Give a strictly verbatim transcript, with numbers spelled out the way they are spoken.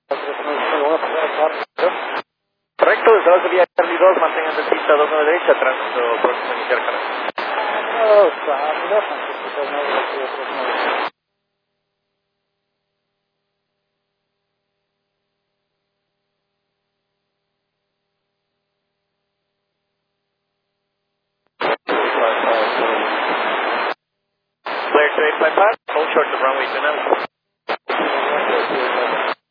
Correcto, desde la vía Charlie dos, manténganse en pista dos nueve derecha, tránsito próximo a iniciar carrera. Clear to eight five five, hold short of runway two nine.